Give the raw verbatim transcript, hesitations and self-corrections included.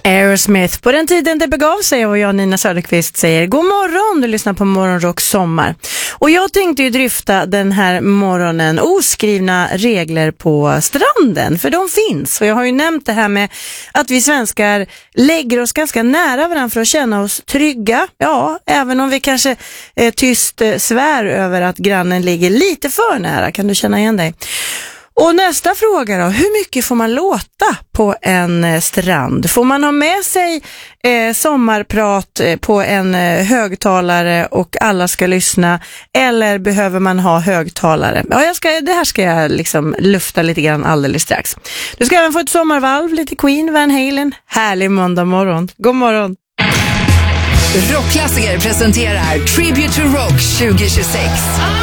Aerosmith. På den tiden det begav sig, och jag, Nina Söderqvist, säger god morgon, du lyssnar på Morgonrock Sommar. Och jag tänkte ju dryfta den här morgonen oskrivna regler på stranden, för de finns. Och jag har ju nämnt det här med att vi svenskar lägger oss ganska nära varandra för att känna oss trygga. Ja, även om vi kanske eh, tyst eh, svär över att grannen ligger lite för nära. Kan du känna igen dig? Och nästa fråga då, hur mycket får man låta på en eh, strand? Får man ha med sig eh, sommarprat eh, på en eh, högtalare och alla ska lyssna? Eller behöver man ha högtalare? Ja, jag ska, det här ska jag liksom lufta lite grann alldeles strax. Du ska även få ett sommarvalv, lite Queen, Van Halen. Härlig måndag morgon. God morgon. Rockklassiker presenterar Tribute to Rock tjugo tjugosex.